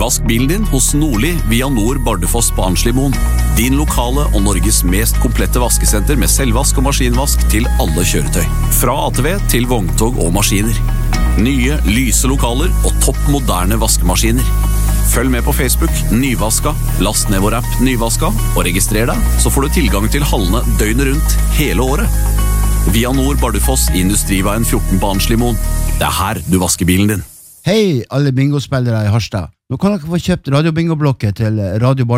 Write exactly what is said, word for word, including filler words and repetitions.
Vask bilen din hos Nordli via Nord Bardufoss på Arnslimoen. Din lokale og Norges mest komplette vaskesenter med selvvask og maskinvask til alle kjøretøy. Fra A T V til vogntog og maskiner. Nye, lyse lokaler og topp moderne vaskemaskiner. Følg med på Facebook, Nyvaska, last ned vår app Nyvaska og registrer deg, så får du tilgang til hallene døgnet rundt hele året. Via Nord Bardufoss i Industriveien fjorten på Arnslimoen. Det er her du vasker bilen din. Hei alle bingospillere i Harstad. Nå kan dere få kjøpt radiobingoblokket til Radio Bar